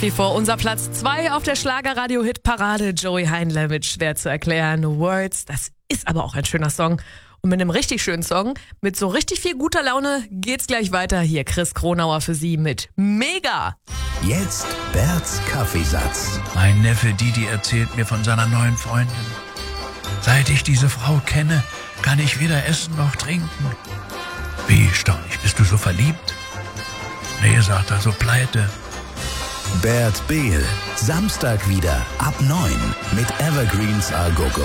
Nach wie vor unser Platz 2 auf der Schlagerradio-Hit-Parade. Joey Heinle mit Schwer zu erklären Words. Das ist aber auch ein schöner Song. Und mit einem richtig schönen Song, mit so richtig viel guter Laune, geht's gleich weiter. Hier Chris Kronauer für Sie mit Mega. Jetzt Berts Kaffeesatz. Mein Neffe Didi erzählt mir von seiner neuen Freundin. Seit ich diese Frau kenne, kann ich weder essen noch trinken. Wie, Stornig, bist du so verliebt? Nee, sagt er, so pleite. Bert Behl, Samstag wieder ab 9 mit Evergreens Al Gogo.